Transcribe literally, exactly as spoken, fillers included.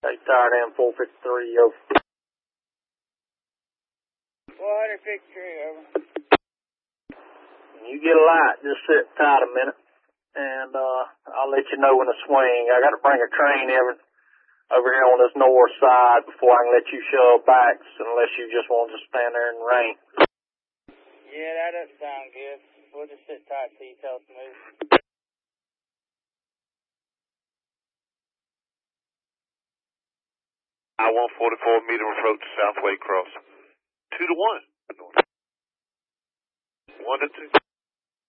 They tired in four fifty-three, yo. four fifty-three, over. When you get a light, just sit tight a minute, and uh, I'll let you know when to swing. I got to bring a train over, over here on this north side before I can let you shove back, unless you just want to stand there in the rain. Yeah, that doesn't sound good. We'll just sit tight till you tell us to move. I one forty-four, medium approach, Southway cross. Two to one. One to two.